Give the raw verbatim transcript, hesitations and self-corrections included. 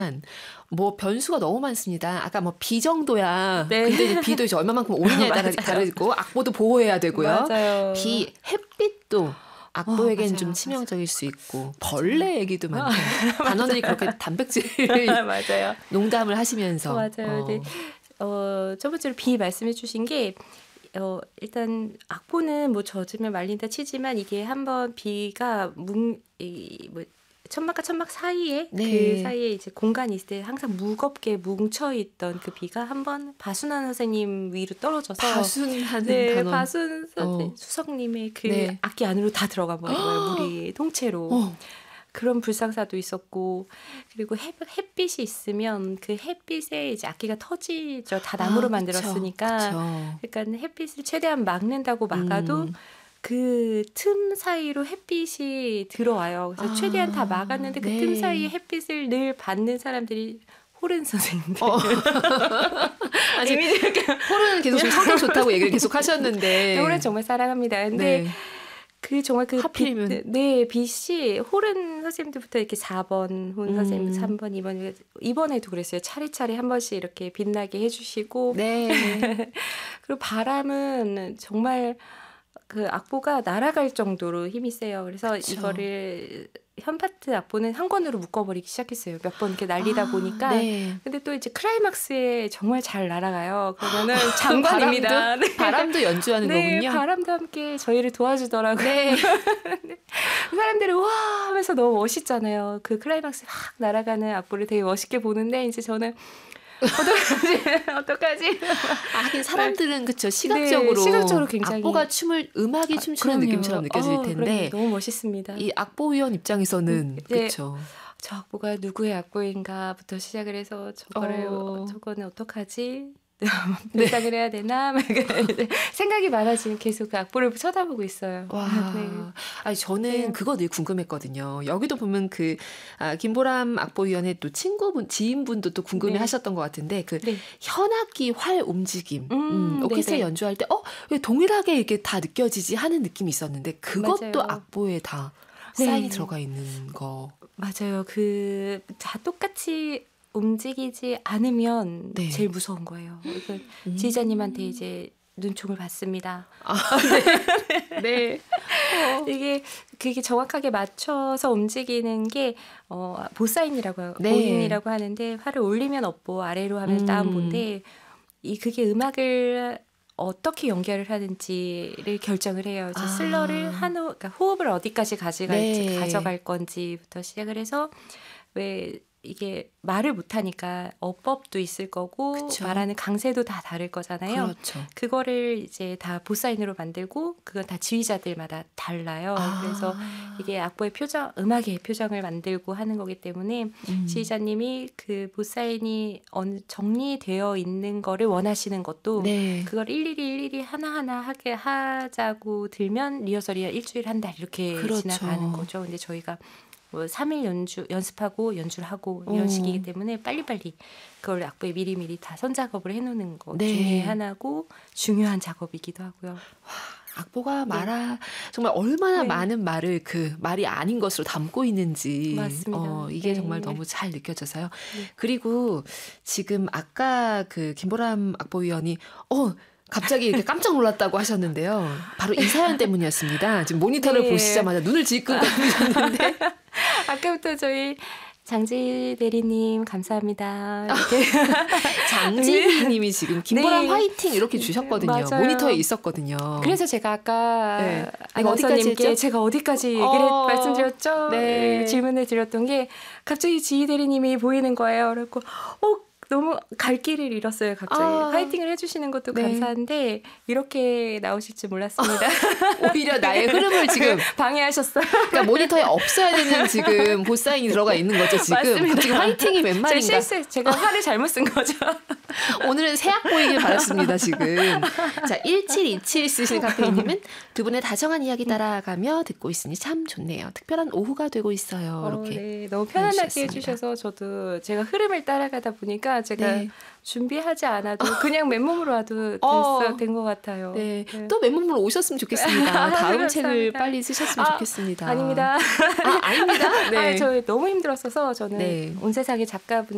뭐 변수가 너무 많습니다. 아까 뭐 비 정도야. 네. 근데 이제 비도 이제 얼마만큼 오느냐에 따라 다르고 악보도 보호해야 되고요. 맞아요. 비, 햇빛도 악보에겐 어, 좀 맞아요. 치명적일 수 있고 벌레 얘기도 많고 단어들이 그렇게 단백질 맞아요. 농담을 하시면서 맞아요. 어. 네. 어, 첫 번째로 비 말씀해 주신 게 어, 일단 악보는 뭐 젖으면 말린다 치지만 이게 한번 비가 뭉, 이, 뭐 천막과 천막 사이에 네. 그 사이에 이제 공간이 있을 때 항상 무겁게 뭉쳐 있던 그 비가 한번 바순환 선생님 위로 떨어져서 바순하는 네, 단원. 바순 선생 어. 수석님의 그 네. 악기 안으로 다 들어가 버린 거예요. 물이 통째로. 어. 그런 불상사도 있었고 그리고 햇, 햇빛이 있으면 그 햇빛에 이제 악기가 터지죠. 다 나무로 아, 만들었으니까. 그쵸, 그쵸. 그러니까 햇빛을 최대한 막는다고 막아도 음. 그 틈 사이로 햇빛이 들어와요. 그래서 아, 최대한 다 막았는데 그 틈 네. 사이에 햇빛을 늘 받는 사람들이 호른 선생님들. 어. 아직 호르는 계속 좀 성격 좋다고 얘기를 계속 하셨는데. 호른 정말 사랑합니다. 근데 네. 그 정말 그 하필이면. 빛, 네, 빛이 호른 선생님들부터 이렇게 사 번, 혼 선생님 음. 삼 번, 이 번 이번에도 그랬어요. 차례차례 한 번씩 이렇게 빛나게 해주시고 네. 그리고 바람은 정말 그 악보가 날아갈 정도로 힘이 세요. 그래서 그쵸. 이거를 현파트 악보는 한 권으로 묶어버리기 시작했어요. 몇 번 이렇게 날리다 아, 보니까. 네. 근데 또 이제 클라이막스에 정말 잘 날아가요. 그러면은 장관입니다. 바람도, 네. 바람도 연주하는 네, 거군요. 바람도 함께 저희를 도와주더라고요. 네. 사람들이 와 하면서 너무 멋있잖아요. 그 클라이막스 막 날아가는 악보를 되게 멋있게 보는데 이제 저는 어떡하지? 어떡하지? 아, 하긴 사람들은 그쵸 시각적으로, 네, 시각적으로 굉장히 악보가 춤을 음악이 춤추는 그럼요. 느낌처럼 느껴질 어, 텐데 그럼요. 너무 멋있습니다. 이 악보위원 입장에서는 네. 그쵸. 저 악보가 누구의 악보인가부터 시작을 해서 저거를 어. 어, 저거는 어떡하지? 배상을 해야 되나? 막 생각이 많아지면 계속 그 악보를 쳐다보고 있어요. 와, 네. 아니 저는 네. 그거 늘 궁금했거든요. 여기도 보면 그 아, 김보람 악보위원의 또 친구분, 지인분도 또 궁금해하셨던 것 같은데 그 네. 현악기 활 움직임, 음, 음, 오케스트라 네네. 연주할 때 어, 왜 동일하게 이렇게 다 느껴지지 하는 느낌이 있었는데 그것도 맞아요. 악보에 다 네. 사인이 들어가 있는 거. 맞아요. 그 다 똑같이 움직이지 않으면 네. 제일 무서운 거예요. 그래서 음. 지휘자님한테 이제 눈총을 받습니다. 아, 네. 네. 어. 이게 그게 정확하게 맞춰서 움직이는 게 어, 보사인이라고 네. 보인이라고 하는데 활을 올리면 업보, 아래로 하면 음. 다운보인데 이 그게 음악을 어떻게 연결을 하는지를 결정을 해요. 이제 아. 슬러를 한 호, 그러니까 호흡을 어디까지 가져갈지 네. 가져갈 건지부터 시작을 해서 왜 이게 말을 못하니까 어법도 있을 거고 그쵸. 말하는 강세도 다 다를 거잖아요. 그렇죠. 그거를 이제 다 보사인으로 만들고 그건 다 지휘자들마다 달라요. 아. 그래서 이게 악보의 표정, 음악의 표정을 만들고 하는 거기 때문에 음. 지휘자님이 그 보사인이 어느 정리되어 있는 거를 원하시는 것도 네. 그걸 일일이 일일이 하나하나 하게 하자고 들면 리허설이 일주일 한 달 이렇게 그렇죠. 지나가는 거죠. 근데 저희가 뭐 삼 일 연주 연습하고 연주를 하고 이런 오. 식이기 때문에 빨리빨리 그걸 악보에 미리미리 다 선작업을 해놓는 것 네. 중에 하나고 중요한 작업이기도 하고요. 악보가 말아 정말 얼마나 네. 많은 말을 그 말이 아닌 것으로 담고 있는지 맞습니다. 어, 이게 네. 정말 너무 잘 느껴져서요. 네. 그리고 지금 아까 그 김보람 악보위원이 어 갑자기 이렇게 깜짝 놀랐다고 하셨는데요. 바로 이 사연 때문이었습니다. 지금 모니터를 네. 보시자마자 눈을 질끈 감으셨는데 아까부터 저희 장지 대리님 감사합니다. 이렇게 장지희님이 지금 김보람 네. 화이팅 이렇게 주셨거든요. 맞아요. 모니터에 있었거든요. 그래서 제가 아까 네. 내가 아나운서님께 어디까지 했죠? 제가 어디까지 얘기를 어. 말씀드렸죠? 네. 질문을 드렸던 게 갑자기 지희 대리님이 보이는 거예요. 그래갖고 어 너무 갈 길을 잃었어요. 갑자기 아. 파이팅을 해주시는 것도 네. 감사한데 이렇게 나오실 줄 몰랐습니다. 오히려 나의 흐름을 지금 방해하셨어요. 그러니까 모니터에 없어야 되는 지금 보사인이 들어가 있는 거죠 지금. 맞습니다. 지금 화이팅이 웬 제 말인가. 실수, 제가 화를 잘못 쓴 거죠. 오늘은 새악 보이길 바랐습니다 지금. 자 일칠이칠 쓰신 카페이님은 두 분의 다정한 이야기 따라가며 듣고 있으니 참 좋네요. 특별한 오후가 되고 있어요. 이렇게. 어, 네, 너무 편안하게 해주셨습니다. 해주셔서 저도 제가 흐름을 따라가다 보니까 제가 네. 준비하지 않아도 그냥 맨몸으로 와도 어. 된 것 같아요. 네. 네. 또 맨몸으로 오셨으면 좋겠습니다. 다음 감사합니다. 책을 빨리 쓰셨으면 아, 좋겠습니다. 아닙니다. 아, 아닙니다. 네. 아, 저 너무 힘들었어서 저는 네. 온 세상의 작가분